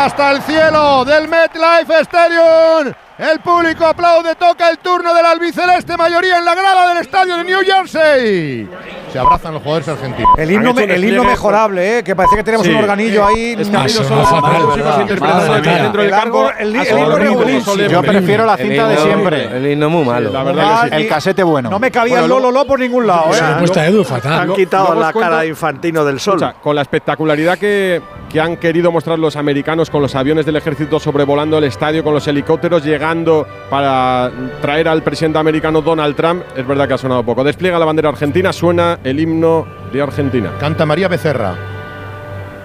hasta el cielo del MetLife Stadium. El público aplaude, toca el turno del albiceleste, mayoría en la grada del estadio de New Jersey. Se abrazan los jugadores argentinos. El himno mejorable, que parece que tenemos un organillo ahí. Es que ha habido solo interpretaciones dentro del campo. El himno regulísimo. Yo prefiero la cinta de siempre. El himno muy malo. La verdad, el casete bueno. No me cabía el Lolo por ningún lado. Se ha puesto a Edu fatal. Han quitado la cara de Infantino del sol. Escucha, con la espectacularidad que han querido mostrar los americanos con los aviones del ejército sobrevolando el estadio, con los helicópteros llegando para traer al presidente americano Donald Trump, es verdad que ha sonado poco. Despliega la bandera argentina, suena el himno de Argentina. Canta María Becerra.